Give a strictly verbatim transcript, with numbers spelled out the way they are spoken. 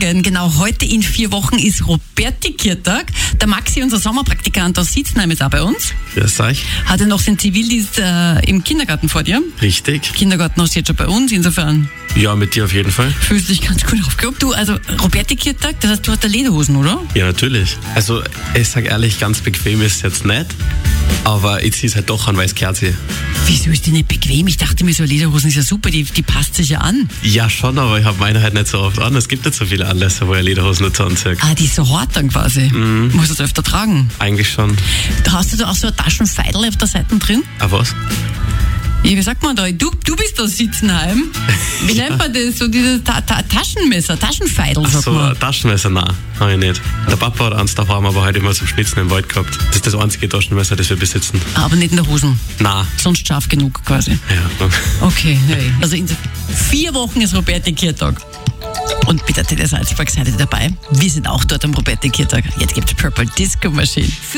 Morgen. Genau heute in vier Wochen ist Roberti-Kirtag. Der Maxi, unser Sommerpraktikant aus Sitzenheim, ist auch bei uns. Grüß euch. Hatte noch seinen Zivildienst äh, im Kindergarten vor dir. Richtig. Kindergarten hast du jetzt schon bei uns, insofern Ja, mit dir auf jeden Fall. fühlst du dich ganz gut aufgehoben. Du, also Roberti-Kirtag, das heißt, du hast da Lederhosen, oder? Ja, natürlich. Also, ich sag ehrlich, ganz bequem ist es jetzt nicht. Aber ich zieh's halt doch an, weil es gehört sich. Wieso ist die nicht bequem? Ich dachte mir, so Lederhosen ist ja super, die, die passt sich ja an. Ja, schon, aber ich habe meine halt nicht so oft an. Es gibt nicht so viele Anlässe, wo ich Lederhosen nicht so anziehe. Ah, die ist so hart dann quasi. Mhm. Musst du das öfter tragen. Eigentlich schon. Hast du da auch so ein Taschenfeidel auf der Seite drin? Ah, was? Ja, wie sagt man da? Du, du bist aus Sitzenheim. Wie ja. nennt man das? So dieses Ta- Ta- Taschenmesser, Taschenfeidel, Ach sagt so, man. ein Taschenmesser? Nein, habe ich nicht. Der Papa hat eins daheim, aber halt immer zum Schnitzen im Wald gehabt. Das ist das einzige Taschenmesser, das wir besitzen. Aber nicht in der Hosen. Nein. Sonst scharf genug quasi. Ja. Okay, hey. Also in vier Wochen ist Roberti-Kirtag. Und bei der Tele Salzburg seid ihr dabei. Wir sind auch dort am Roberti-Kirtag. Jetzt gibt's Purple Disco Machine.